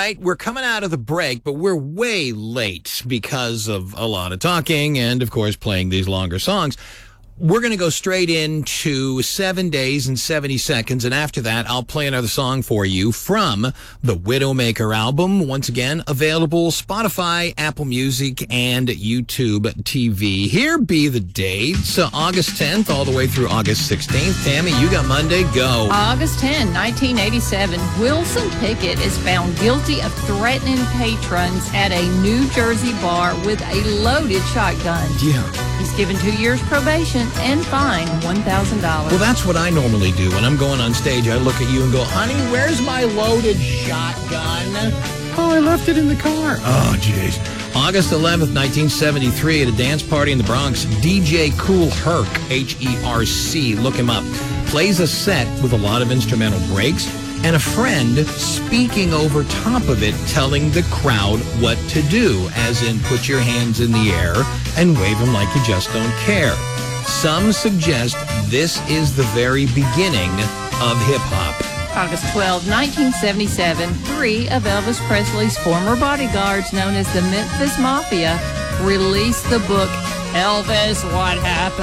right, we're coming out of the break, but we're way late because of a lot of talking and, of course, playing these longer songs. We're going to go straight into 7 days and 70 seconds, and after that, I'll play another song for you from the Widowmaker album. Once again, available Spotify, Apple Music, and YouTube TV. Here be the dates, August 10th all the way through August 16th. Tammy, you got Monday, go. August 10, 1987, Wilson Pickett is found guilty of threatening patrons at a New Jersey bar with a loaded shotgun. Yeah. He's given 2 years probation and fined $1,000. Well, that's what I normally do. When I'm going on stage, I look at you and go, honey, where's my loaded shotgun? Oh, I left it in the car. Oh, jeez. August 11th, 1973, at a dance party in the Bronx, DJ Kool Herc, H-E-R-C, look him up, plays a set with a lot of instrumental breaks and a friend speaking over top of it, telling the crowd what to do, as in put your hands in the air and wave them like you just don't care. Some suggest this is the very beginning of hip-hop. August 12, 1977, 3 of Elvis Presley's former bodyguards, known as the Memphis Mafia, released the book, Elvis, What Happened? ?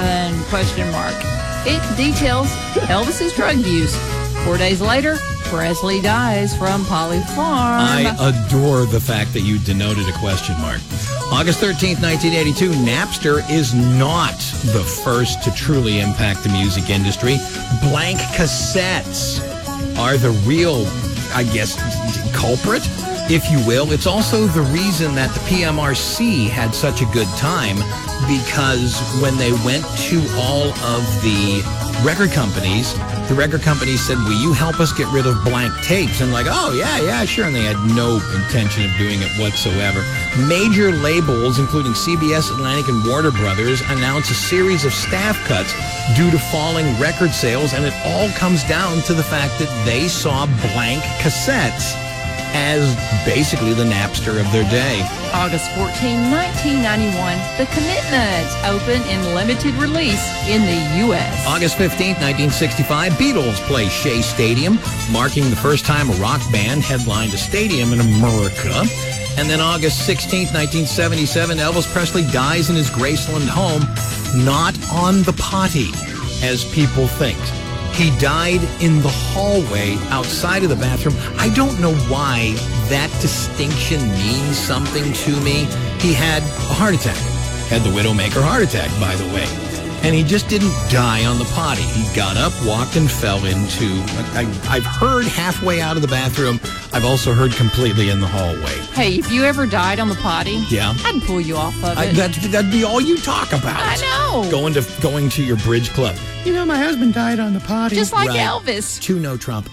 It details Elvis's drug use. 4 days later, Presley dies from polyfarm. I adore the fact that you denoted a question mark. August 13th, 1982, Napster is not the first to truly impact the music industry. Blank cassettes are the real, I guess, culprit, if you will. It's also the reason that the PMRC had such a good time, because when they went to all of the record companies, the record companies said, will you help us get rid of blank tapes? And like, oh, yeah, sure. And they had no intention of doing it whatsoever. Major labels, including CBS, Atlantic, and Warner Brothers, announced a series of staff cuts due to falling record sales. And it all comes down to the fact that they saw blank cassettes as basically the Napster of their day. August 14, 1991, The Commitments open in limited release in the U.S. August 15, 1965, Beatles play Shea Stadium, marking the first time a rock band headlined a stadium in America. And then August 16, 1977, Elvis Presley dies in his Graceland home, not on the potty, as people think. He died in the hallway outside of the bathroom. I don't know why that distinction means something to me. He had a heart attack. Had the Widowmaker heart attack, by the way. And he just didn't die on the potty. He got up, walked, and fell into... I've heard halfway out of the bathroom. I've also heard completely in the hallway. Hey, if you ever died on the potty, yeah, I'd pull you off of it. That'd be all you talk about. I know. Going to your bridge club. You know, my husband died on the potty. Just like right. Elvis. To no Trump.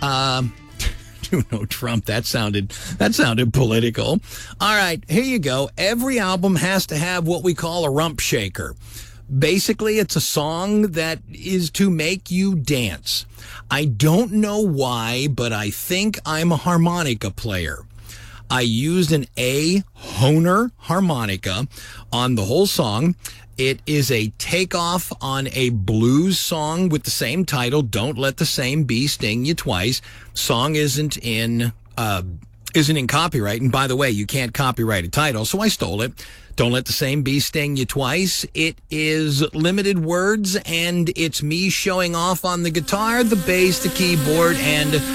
To no Trump. That sounded political. All right, here you go. Every album has to have what we call a rump shaker. Basically, it's a song that is to make you dance. I don't know why, but I think I'm a harmonica player. I used an A. Hohner harmonica on the whole song. It is a takeoff on a blues song with the same title, Don't Let the Same Bee Sting You Twice. Song isn't in copyright. And by the way, you can't copyright a title, so I stole it. Don't Let the Same Bee Sting You Twice. It is limited words, and it's me showing off on the guitar, the bass, the keyboard, and